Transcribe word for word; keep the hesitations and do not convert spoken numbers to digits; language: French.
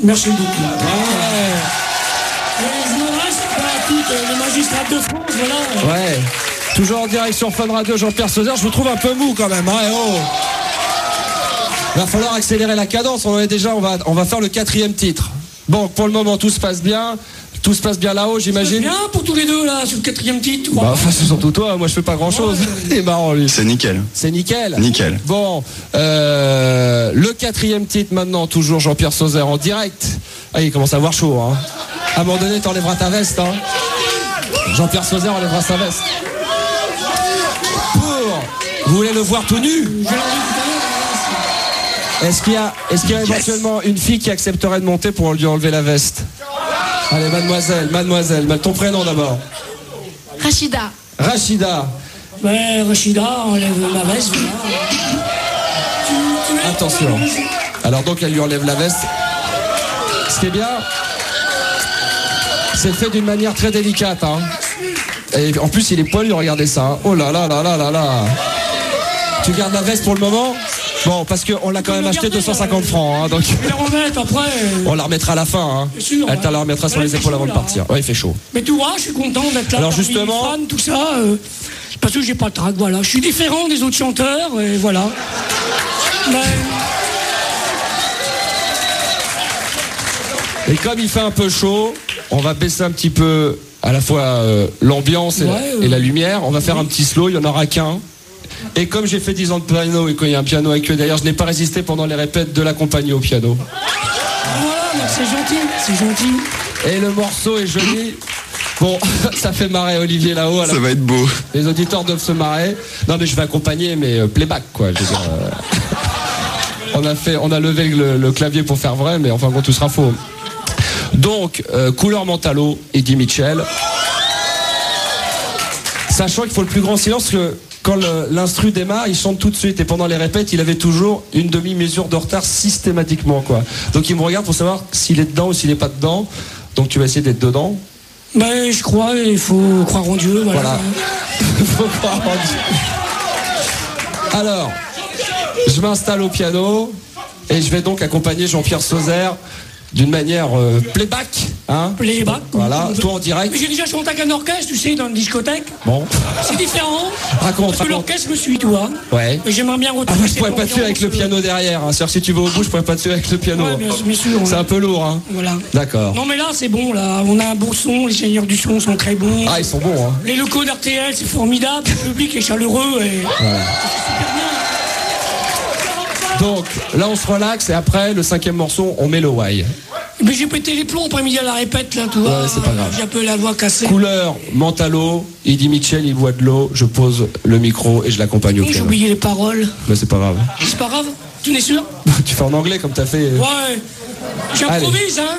Merci beaucoup. Ouais. Et je m'adresse à toutes les magistrats de France, voilà. Ouais. Toujours en direct sur Fun Radio, Jean-Pierre Sauzère. Je vous trouve un peu mou quand même. Hein, eh oh. Il va falloir accélérer la cadence. On en est déjà, on va, on va faire le quatrième titre. Bon, pour le moment, tout se passe bien. Tout se passe bien là-haut, j'imagine. C'est bien pour tous les deux, là, sur le quatrième titre. Bah, enfin, c'est surtout toi. Moi, je fais pas grand-chose. Ouais. Il est marrant, lui. C'est nickel. C'est nickel. Nickel. Bon, euh, le quatrième titre maintenant, toujours Jean-Pierre Sauzère en direct. Ah, il commence à avoir chaud. Hein. À un moment donné, t'enlèveras ta veste. Hein. Jean-Pierre Sauzère enlèvera sa veste. Pour... Vous voulez le voir tout nu? Est-ce qu'il y a, est-ce qu'il y a yes. éventuellement une fille qui accepterait de monter pour lui enlever la veste? Allez, mademoiselle, mademoiselle, ton prénom d'abord. Rachida. Rachida. Ouais, Rachida, enlève ma veste. Attention. Alors donc, elle lui enlève la veste. Ce qui est bien, c'est fait d'une manière très délicate. Hein. Et en plus, il est poilu, regardez ça. Hein. Oh là là là là là là. Tu gardes la veste pour le moment? Bon, parce qu'on l'a quand même acheté deux cent cinquante francs, hein, donc après, on la remettra à la fin. Hein. Sûr, elle te la remettra sur les épaules chaud, avant de partir. Ouais, il fait chaud. Mais tu vois, je suis content d'être là. Alors justement, fans, tout ça, euh, parce que j'ai pas le trac. Voilà, je suis différent des autres chanteurs, et voilà. Mais... Et comme il fait un peu chaud, on va baisser un petit peu à la fois euh, l'ambiance et, ouais, la, et la lumière. On va faire un petit slow. Il y en aura qu'un. Et comme j'ai fait dix ans de piano et qu'il y a un piano avec eux derrière, je n'ai pas résisté pendant les répètes de l'accompagner au piano. Voilà, c'est gentil, c'est gentil. Et le morceau est joli. Bon, ça fait marrer Olivier là-haut. Ça va être beau. Les auditeurs doivent se marrer. Non mais je vais accompagner, mais euh, playback quoi. Je veux dire, euh... on a fait, on a levé le, le clavier pour faire vrai, mais enfin bon, tout sera faux. Donc, euh, couleur Mentalo, Eddie Mitchell. Sachant qu'il faut le plus grand silence, parce que quand le, l'instru démarre, il chante tout de suite. Et pendant les répètes, il avait toujours une demi-mesure de retard systématiquement, quoi. Donc il me regarde pour savoir s'il est dedans ou s'il n'est pas dedans. Donc tu vas essayer d'être dedans. Ben, je crois, il faut croire en Dieu. Voilà. Voilà. Il faut croire en Dieu. Alors, je m'installe au piano et je vais donc accompagner Jean-Pierre Sauzère d'une manière euh, playback, hein. Playback. Voilà, toi en direct. Mais j'ai déjà chanté avec un orchestre, tu sais, dans une discothèque. Bon. C'est différent. Raconte, parce que raconte. l'orchestre me suit, tu vois. Ouais. Et j'aimerais bien retrouver. Ah, moi, je pourrais pas te suivre avec le piano derrière. Hein. C'est-à-dire, si tu vas au bout, je pourrais pas te suivre avec le piano. Ouais, bien, bien sûr. C'est ouais. un peu lourd, hein. Voilà. D'accord. Non, mais là, c'est bon, là. On a un beau son, les ingénieurs du son sont très bons. Ah, ils sont bons, hein. Les locaux d'R T L, c'est formidable. Le public est chaleureux et. Voilà. C'est super bien. Donc, là, on se relaxe et après, le cinquième morceau, on met le why. Mais j'ai pété les plombs après-midi à la répète, là, tu vois. Ouais, c'est pas grave. J'ai un peu la voix cassée. Couleur, Mentalo, Eddie Mitchell, il boit de l'eau, je pose le micro et je l'accompagne au J'ai piano. oublié les paroles. Mais c'est pas grave. C'est pas grave? Tu es sûr? Tu fais en anglais comme t'as fait. Ouais. J'improvise, hein.